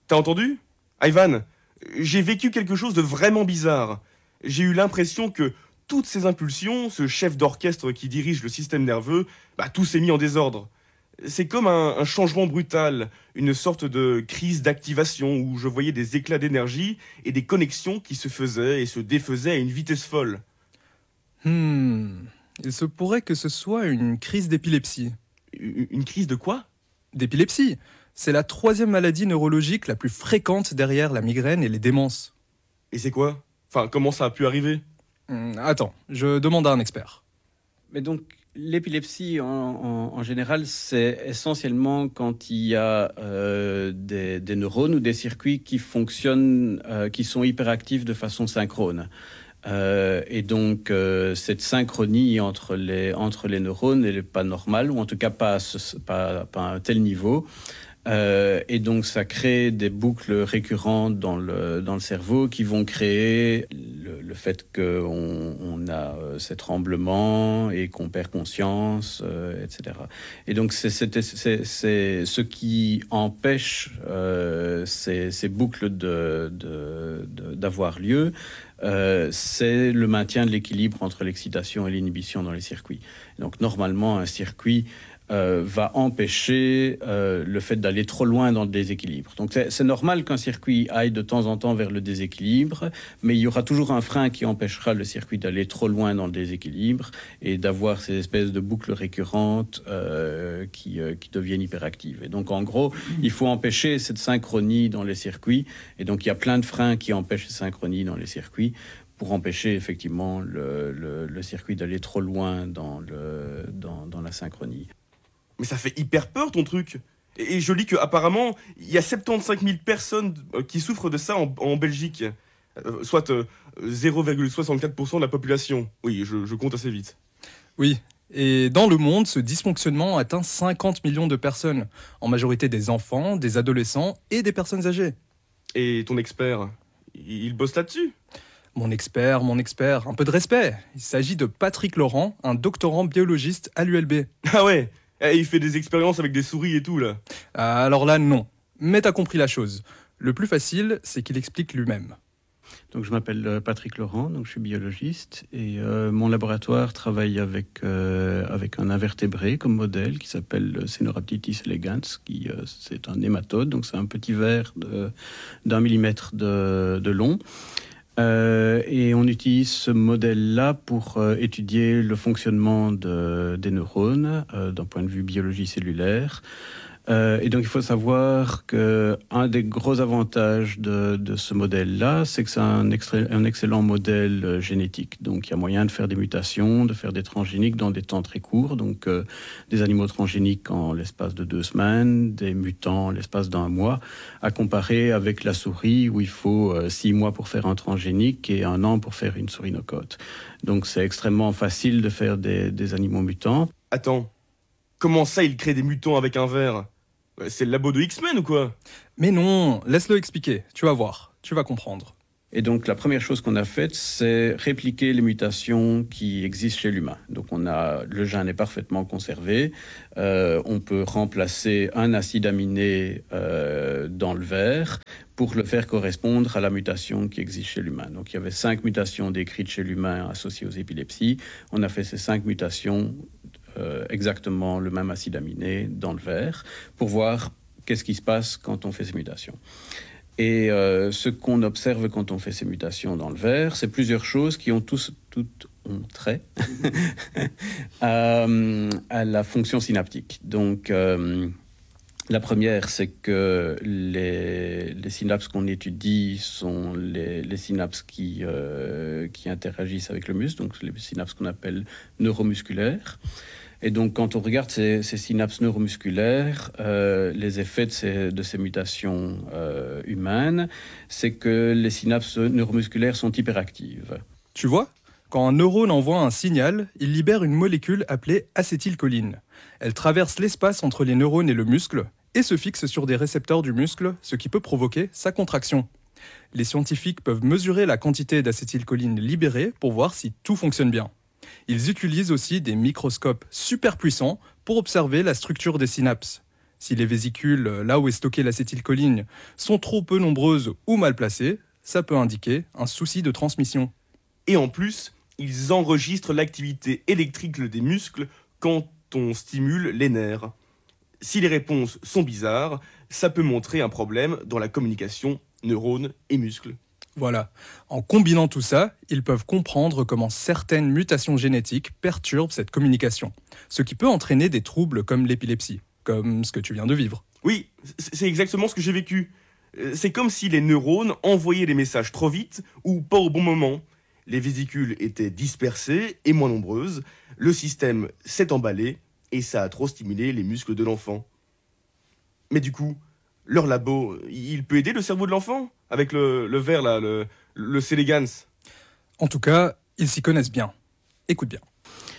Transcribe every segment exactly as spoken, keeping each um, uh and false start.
T'as entendu? Ivan, j'ai vécu quelque chose de vraiment bizarre. J'ai eu l'impression que toutes ces impulsions, ce chef d'orchestre qui dirige le système nerveux, bah, tout s'est mis en désordre. C'est comme un, un changement brutal, une sorte de crise d'activation où je voyais des éclats d'énergie et des connexions qui se faisaient et se défaisaient à une vitesse folle. Hmm. Il se pourrait que ce soit une crise d'épilepsie. Une une crise de quoi? D'épilepsie, c'est la troisième maladie neurologique la plus fréquente derrière la migraine et les démences. Et c'est quoi? Enfin, comment ça a pu arriver? Hmm, attends, je demande à un expert. Mais donc, l'épilepsie, en, en- en général, c'est essentiellement quand il y a euh, des, des neurones ou des circuits qui fonctionnent, euh, qui sont hyperactifs de façon synchrone. Euh, et donc, euh, cette synchronie entre les, entre les neurones, elle n'est pas normale, ou en tout cas pas à, ce- pas, pas à un tel niveau. Euh, et donc, ça crée des boucles récurrentes dans le, dans le cerveau qui vont créer le, le fait qu'on on a euh, ces tremblements et qu'on perd conscience, euh, et cetera. Et donc, c'est, c'est, c'est, c'est ce qui empêche euh, ces, ces boucles de, de, de- d'avoir lieu. Euh, c'est le maintien de l'équilibre entre l'excitation et l'inhibition dans les circuits. Donc, normalement, un circuit euh, va empêcher euh, le fait d'aller trop loin dans le déséquilibre. Donc c'est, c'est normal qu'un circuit aille de temps en temps vers le déséquilibre, mais il y aura toujours un frein qui empêchera le circuit d'aller trop loin dans le déséquilibre et d'avoir ces espèces de boucles récurrentes euh, qui, euh, qui deviennent hyperactives. Et donc en gros, il faut empêcher cette synchronie dans les circuits, et donc il y a plein de freins qui empêchent cette synchronie dans les circuits pour empêcher effectivement le, le, le circuit d'aller trop loin dans, le, dans, dans la synchronie. Mais ça fait hyper peur ton truc. Et, et je lis qu'apparemment, il y a soixante-quinze mille personnes euh, qui souffrent de ça en, en Belgique. Euh, soit euh, zéro virgule soixante-quatre pour cent de la population. Oui, je, je compte assez vite. Oui, et dans le monde, ce dysfonctionnement atteint cinquante millions de personnes, en majorité des enfants, des adolescents et des personnes âgées. Et ton expert, il, il bosse là-dessus? Mon expert, mon expert, un peu de respect. Il s'agit de Patrick Laurent, un doctorant biologiste à l'U L B. Ah ouais. Eh, il fait des expériences avec des souris et tout, là. Ah, alors là, non. Mais t'as compris la chose. Le plus facile, c'est qu'il explique lui-même. Donc, je m'appelle euh, Patrick Laurent, donc je suis biologiste et euh, mon laboratoire travaille avec, euh, avec un invertébré comme modèle qui s'appelle Cenorhabditis elegans, qui euh, c'est un nématode, donc c'est un petit ver de, d'un millimètre de, de long. Euh, et on utilise ce modèle-là pour euh, étudier le fonctionnement de, des neurones euh, d'un point de vue biologie cellulaire. Euh, et donc, il faut savoir qu'un des gros avantages de, de ce modèle-là, c'est que c'est un, extra- un excellent modèle euh, génétique. Donc, il y a moyen de faire des mutations, de faire des transgéniques dans des temps très courts. Donc, euh, des animaux transgéniques en l'espace de deux semaines, des mutants en l'espace d'un mois, à comparer avec la souris où il faut euh, six mois pour faire un transgénique et un an pour faire une souris no-code. Donc, c'est extrêmement facile de faire des, des animaux mutants. Attends. Comment ça, il crée des mutants avec un ver? Euh, C'est le labo de X-Men ou quoi? Mais non, laisse-le expliquer. Tu vas voir, tu vas comprendre. Et donc, la première chose qu'on a faite, c'est répliquer les mutations qui existent chez l'humain. Donc, on a, le gène est parfaitement conservé. Euh, on peut remplacer un acide aminé euh, dans le ver pour le faire correspondre à la mutation qui existe chez l'humain. Donc, il y avait cinq mutations décrites chez l'humain associées aux épilepsies. On a fait ces cinq mutations, euh, exactement le même acide aminé dans le ver, pour voir qu'est-ce qui se passe quand on fait ces mutations. Et euh, ce qu'on observe quand on fait ces mutations dans le ver, c'est plusieurs choses qui ont tous, toutes ont trait à, à la fonction synaptique. Donc, euh, la première, c'est que les, les synapses qu'on étudie sont les, les synapses qui, euh, qui interagissent avec le muscle, donc les synapses qu'on appelle neuromusculaires. Et donc, quand on regarde ces, ces synapses neuromusculaires, euh, les effets de ces, de ces mutations euh, humaines, c'est que les synapses neuromusculaires sont hyperactives. Tu vois, quand un neurone envoie un signal, il libère une molécule appelée acétylcholine. Elle traverse l'espace entre les neurones et le muscle et se fixe sur des récepteurs du muscle, ce qui peut provoquer sa contraction. Les scientifiques peuvent mesurer la quantité d'acétylcholine libérée pour voir si tout fonctionne bien. Ils utilisent aussi des microscopes super puissants pour observer la structure des synapses. Si les vésicules, là où est stockée l'acétylcholine, sont trop peu nombreuses ou mal placées, ça peut indiquer un souci de transmission. Et en plus, ils enregistrent l'activité électrique des muscles quand on stimule les nerfs. Si les réponses sont bizarres, ça peut montrer un problème dans la communication neurones et muscles. Voilà. En combinant tout ça, ils peuvent comprendre comment certaines mutations génétiques perturbent cette communication, ce qui peut entraîner des troubles comme l'épilepsie, comme ce que tu viens de vivre. Oui, c'est exactement ce que j'ai vécu. C'est comme si les neurones envoyaient les messages trop vite ou pas au bon moment. Les vésicules étaient dispersées et moins nombreuses, le système s'est emballé et ça a trop stimulé les muscles de l'enfant. Mais du coup, leur labo, il peut aider le cerveau de l'enfant avec le, le verre là, le, le C-Elegans. En tout cas, ils s'y connaissent bien. Écoute bien.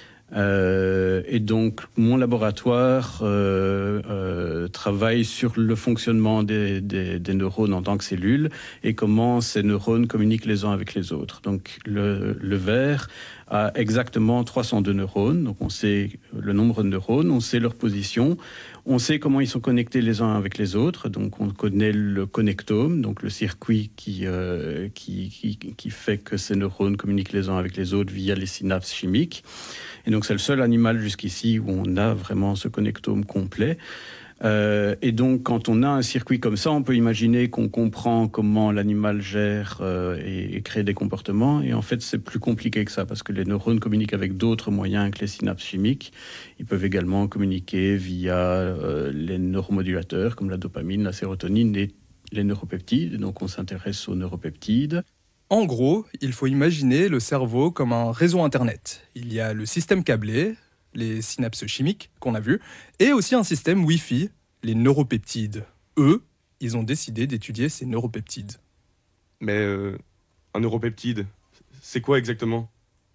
Euh, et donc, mon laboratoire euh, euh, travaille sur le fonctionnement des, des, des neurones en tant que cellules et comment ces neurones communiquent les uns avec les autres. Donc, le, le verre a exactement trois cent deux neurones. Donc, on sait le nombre de neurones, on sait leur position, on sait comment ils sont connectés les uns avec les autres. Donc, on connaît le connectome, donc le circuit qui, euh, qui, qui, qui fait que ces neurones communiquent les uns avec les autres via les synapses chimiques. Et donc, c'est le seul animal jusqu'ici où on a vraiment ce connectome complet. Euh, et donc, quand on a un circuit comme ça, on peut imaginer qu'on comprend comment l'animal gère euh, et, et crée des comportements. Et en fait, c'est plus compliqué que ça, parce que les neurones communiquent avec d'autres moyens que les synapses chimiques. Ils peuvent également communiquer via euh, les neuromodulateurs, comme la dopamine, la sérotonine et les neuropeptides. Donc, on s'intéresse aux neuropeptides. En gros, il faut imaginer le cerveau comme un réseau Internet. Il y a le système câblé, les synapses chimiques qu'on a vues, et aussi un système Wi-Fi, les neuropeptides. Eux, ils ont décidé d'étudier ces neuropeptides. Mais euh, un neuropeptide, c'est quoi exactement ?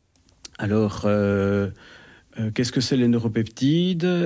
Alors, euh, euh, qu'est-ce que c'est les neuropeptides ?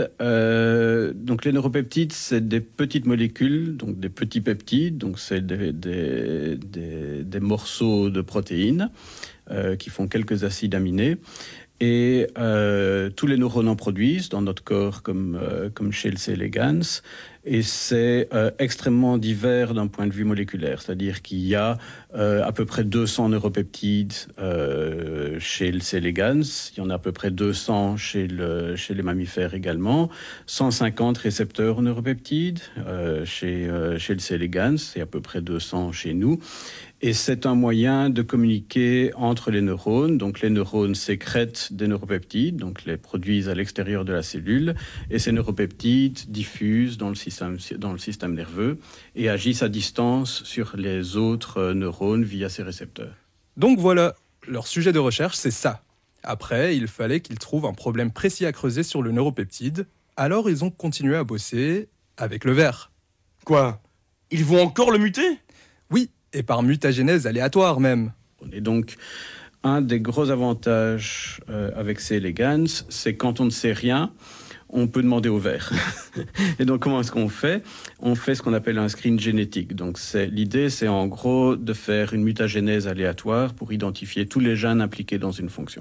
euh, Donc, les neuropeptides, c'est des petites molécules, donc des petits peptides, donc c'est des, des, des, des morceaux de protéines euh, qui font quelques acides aminés. Et euh, tous les neurones en produisent dans notre corps, comme, euh, comme chez le C. elegans. Et c'est euh, extrêmement divers d'un point de vue moléculaire. C'est-à-dire qu'il y a euh, à peu près deux cents neuropeptides euh, chez le C. elegans. Il y en a à peu près deux cents chez, le, chez les mammifères également. cent cinquante récepteurs neuropeptides euh, chez, euh, chez le C. elegans. C'est à peu près deux cents chez nous. Et c'est un moyen de communiquer entre les neurones. Donc les neurones sécrètent des neuropeptides, donc les produisent à l'extérieur de la cellule, et ces neuropeptides diffusent dans le système, dans le système nerveux et agissent à distance sur les autres neurones via ces récepteurs. Donc voilà, leur sujet de recherche, c'est ça. Après, il fallait qu'ils trouvent un problème précis à creuser sur le neuropeptide, alors ils ont continué à bosser avec le verre. Quoi ? Ils vont encore le muter ? Oui, et par mutagénèse aléatoire même. Et donc, un des gros avantages euh, avec C. elegans, c'est quand on ne sait rien, on peut demander au verre. Et donc, comment est-ce qu'on fait ? On fait ce qu'on appelle un screen génétique. Donc, c'est, l'idée, c'est en gros de faire une mutagénèse aléatoire pour identifier tous les gènes impliqués dans une fonction.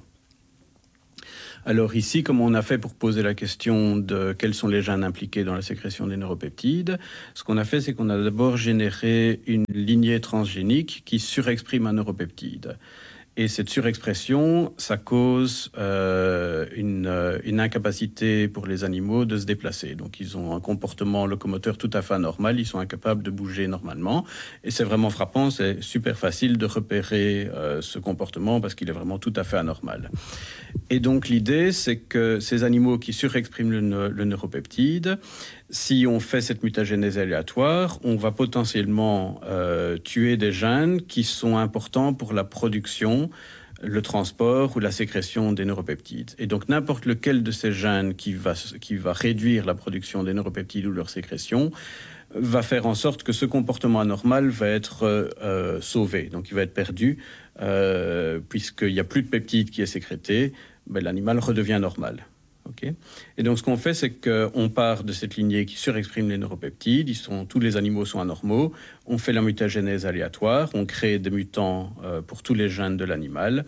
Alors ici, comme on a fait pour poser la question de quels sont les gènes impliqués dans la sécrétion des neuropeptides, ce qu'on a fait, c'est qu'on a d'abord généré une lignée transgénique qui surexprime un neuropeptide. Et cette surexpression, ça cause euh, une, euh, une incapacité pour les animaux de se déplacer. Donc ils ont un comportement locomoteur tout à fait anormal, ils sont incapables de bouger normalement. Et c'est vraiment frappant, c'est super facile de repérer euh, ce comportement parce qu'il est vraiment tout à fait anormal. Et donc l'idée, c'est que ces animaux qui surexpriment le, le neuropeptide, si on fait cette mutagénèse aléatoire, on va potentiellement euh, tuer des gènes qui sont importants pour la production, le transport ou la sécrétion des neuropeptides. Et donc n'importe lequel de ces gènes qui va, qui va réduire la production des neuropeptides ou leur sécrétion va faire en sorte que ce comportement anormal va être euh, sauvé. Donc il va être perdu, euh, puisqu'il n'y a plus de peptides qui est sécrété, ben, l'animal redevient normal. Okay. Et donc ce qu'on fait, c'est qu'on part de cette lignée qui surexprime les neuropeptides, ils sont, tous les animaux sont anormaux, on fait la mutagénèse aléatoire, on crée des mutants euh, pour tous les gènes de l'animal,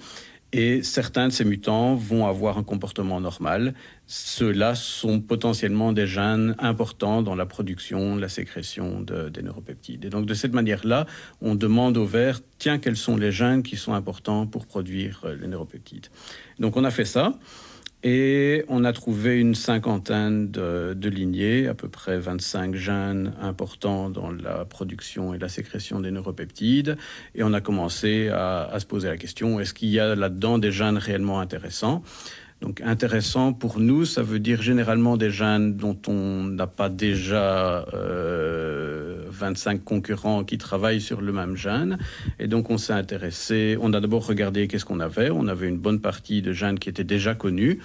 Et certains de ces mutants vont avoir un comportement normal. Ceux-là sont potentiellement des gènes importants dans la production, la sécrétion de, des neuropeptides. Et donc, de cette manière-là, on demande au ver, tiens, quels sont les gènes qui sont importants pour produire les neuropeptides. Donc, on a fait ça. Et on a trouvé une cinquantaine de, de lignées, à peu près vingt-cinq gènes importants dans la production et la sécrétion des neuropeptides. Et on a commencé à, à se poser la question, est-ce qu'il y a là-dedans des gènes réellement intéressants ? Donc intéressant pour nous, ça veut dire généralement des gènes dont on n'a pas déjà euh, vingt-cinq concurrents qui travaillent sur le même gène. Et donc on s'est intéressé, on a d'abord regardé qu'est-ce qu'on avait. On avait une bonne partie de gènes qui étaient déjà connus.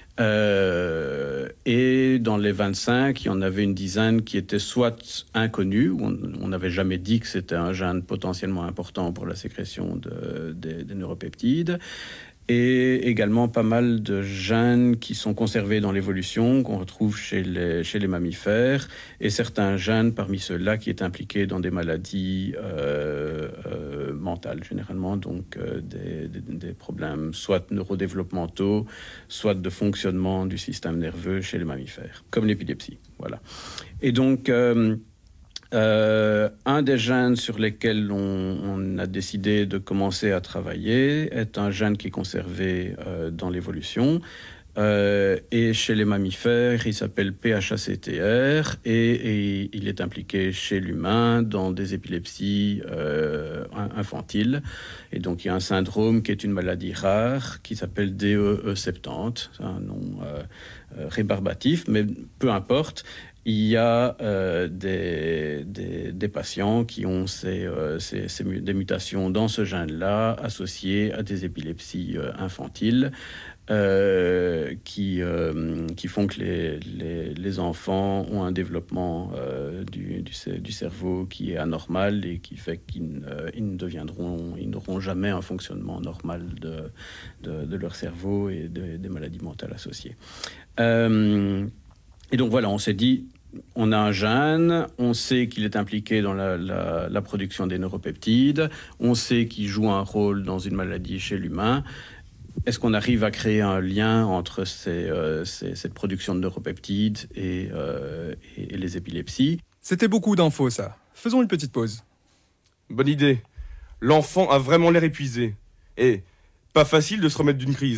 Euh, et dans les vingt-cinq, il y en avait une dizaine qui étaient soit inconnus, où on n'avait jamais dit que c'était un gène potentiellement important pour la sécrétion de, de, des neuropeptides, et également pas mal de gènes qui sont conservés dans l'évolution, qu'on retrouve chez les, chez les mammifères, et certains gènes parmi ceux-là qui est impliqués dans des maladies euh, euh, mentales, généralement, donc euh, des, des, des problèmes soit neurodéveloppementaux, soit de fonctionnement du système nerveux chez les mammifères, comme l'épilepsie. Voilà. Et donc... Euh, Euh, un des gènes sur lesquels on, on a décidé de commencer à travailler est un gène qui est conservé euh, dans l'évolution. Euh, et chez les mammifères, il s'appelle P H A C T R et, et il est impliqué chez l'humain dans des épilepsies euh, infantiles. Et donc il y a un syndrome qui est une maladie rare qui s'appelle D E E soixante-dix. C'est un nom euh, rébarbatif, mais peu importe. Il y a euh, des, des, des patients qui ont ces, euh, ces, ces, des mutations dans ce gène-là associées à des épilepsies euh, infantiles euh, qui, euh, qui font que les, les, les enfants ont un développement euh, du, du, du cerveau qui est anormal et qui fait qu'ils euh, ils ne deviendront, ils n'auront jamais un fonctionnement normal de, de, de leur cerveau et de, des maladies mentales associées. Euh, Et donc voilà, on s'est dit, on a un gène, on sait qu'il est impliqué dans la, la, la production des neuropeptides, on sait qu'il joue un rôle dans une maladie chez l'humain. Est-ce qu'on arrive à créer un lien entre ces, euh, ces, cette production de neuropeptides et, euh, et, et les épilepsies ? C'était beaucoup d'infos, ça. Faisons une petite pause. Bonne idée. L'enfant a vraiment l'air épuisé. Et pas facile de se remettre d'une crise, hein ?